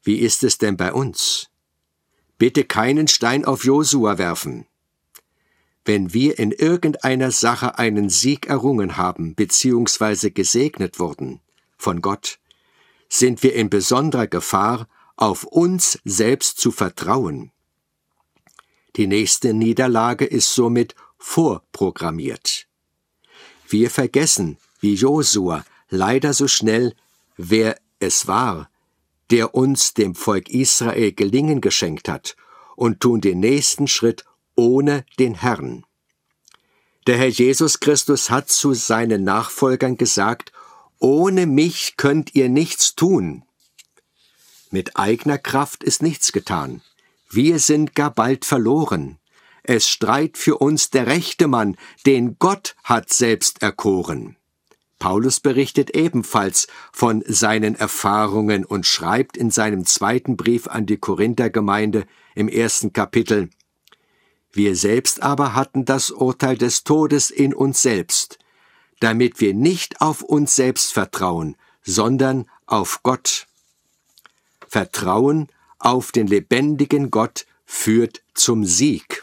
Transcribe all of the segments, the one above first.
Wie ist es denn bei uns? Bitte keinen Stein auf Josua werfen. Wenn wir in irgendeiner Sache einen Sieg errungen haben bzw. gesegnet wurden von Gott, sind wir in besonderer Gefahr, auf uns selbst zu vertrauen. Die nächste Niederlage ist somit vorprogrammiert. Wir vergessen, wie Josua, leider so schnell, wer es war, der uns, dem Volk Israel, Gelingen geschenkt hat, und tun den nächsten Schritt ohne den Herrn. Der Herr Jesus Christus hat zu seinen Nachfolgern gesagt: Ohne mich könnt ihr nichts tun. Mit eigener Kraft ist nichts getan. Wir sind gar bald verloren. Es streit für uns der rechte Mann, den Gott hat selbst erkoren. Paulus berichtet ebenfalls von seinen Erfahrungen und schreibt in seinem 2. Brief an die Korinthergemeinde im 1. Kapitel: Wir selbst aber hatten das Urteil des Todes in uns selbst, damit wir nicht auf uns selbst vertrauen, sondern auf Gott. Vertrauen auf den lebendigen Gott führt zum Sieg.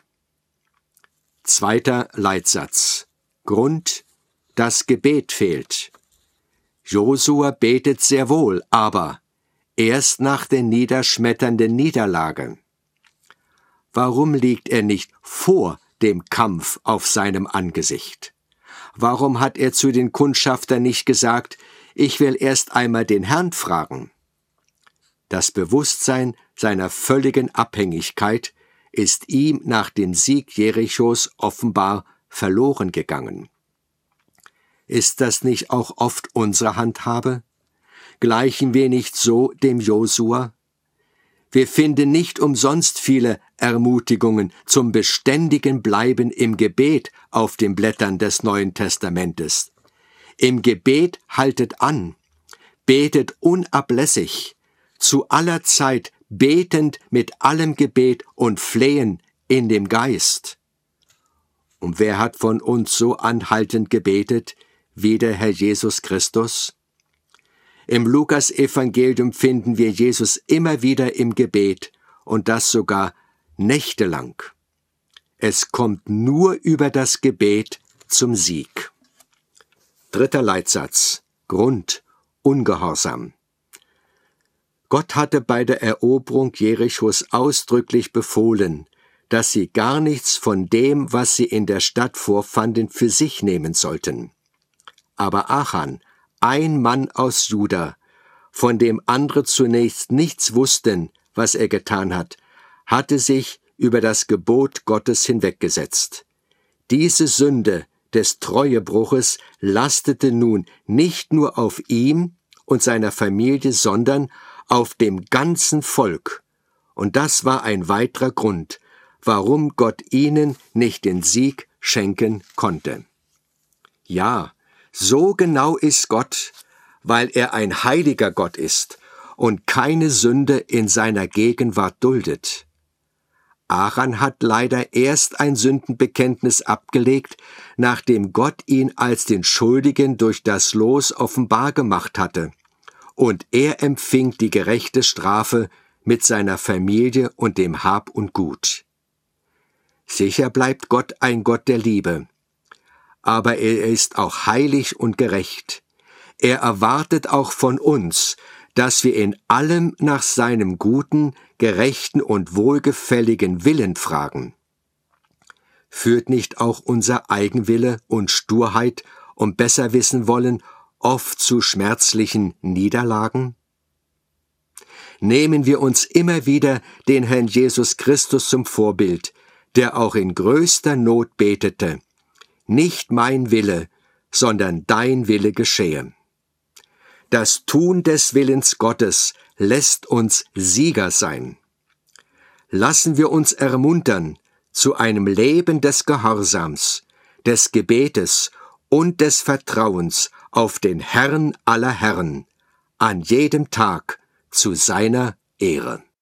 2. Leitsatz. Grund: Das Gebet fehlt. Josua betet sehr wohl, aber erst nach der niederschmetternden Niederlage. Warum liegt er nicht vor dem Kampf auf seinem Angesicht? Warum hat er zu den Kundschaftern nicht gesagt: Ich will erst einmal den Herrn fragen? Das Bewusstsein seiner völligen Abhängigkeit ist ihm nach dem Sieg Jerichos offenbar verloren gegangen. Ist das nicht auch oft unsere Handhabe? Gleichen wir nicht so dem Josua? Wir finden nicht umsonst viele Ermutigungen zum beständigen Bleiben im Gebet auf den Blättern des Neuen Testamentes. Im Gebet haltet an, betet unablässig, zu aller Zeit betend mit allem Gebet und Flehen in dem Geist. Und wer hat von uns so anhaltend gebetet wie der Herr Jesus Christus? Im Lukas-Evangelium finden wir Jesus immer wieder im Gebet, und das sogar nächtelang. Es kommt nur über das Gebet zum Sieg. 3. Leitsatz. Grund: Ungehorsam. Gott hatte bei der Eroberung Jerichos ausdrücklich befohlen, dass sie gar nichts von dem, was sie in der Stadt vorfanden, für sich nehmen sollten. Aber Achan, ein Mann aus Juda, von dem andere zunächst nichts wussten, was er getan hat, hatte sich über das Gebot Gottes hinweggesetzt. Diese Sünde des Treuebruches lastete nun nicht nur auf ihm und seiner Familie, sondern auf dem ganzen Volk. Und das war ein weiterer Grund, warum Gott ihnen nicht den Sieg schenken konnte. Ja, so genau ist Gott, weil er ein heiliger Gott ist und keine Sünde in seiner Gegenwart duldet. Achan hat leider erst ein Sündenbekenntnis abgelegt, nachdem Gott ihn als den Schuldigen durch das Los offenbar gemacht hatte, und er empfing die gerechte Strafe mit seiner Familie und dem Hab und Gut. Sicher bleibt Gott ein Gott der Liebe, aber er ist auch heilig und gerecht. Er erwartet auch von uns, dass wir in allem nach seinem guten, gerechten und wohlgefälligen Willen fragen. Führt nicht auch unser Eigenwille und Sturheit und besser wissen wollen oft zu schmerzlichen Niederlagen? Nehmen wir uns immer wieder den Herrn Jesus Christus zum Vorbild, der auch in größter Not betete: Nicht mein Wille, sondern dein Wille geschehe. Das Tun des Willens Gottes lässt uns Sieger sein. Lassen wir uns ermuntern zu einem Leben des Gehorsams, des Gebetes und des Vertrauens auf den Herrn aller Herren, an jedem Tag zu seiner Ehre.